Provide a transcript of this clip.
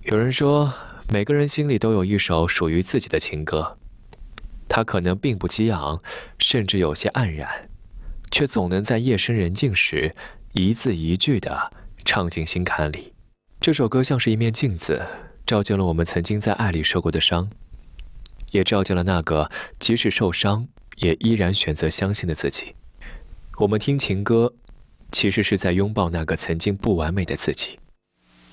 有人说，每个人心里都有一首属于自己的情歌，它可能并不激昂，甚至有些黯然，却总能在夜深人静时，一字一句地唱进心坎里。这首歌像是一面镜子，照见了我们曾经在爱里受过的伤，也照见了那个即使受伤，也依然选择相信的自己。我们听情歌，其实是在拥抱那个曾经不完美的自己。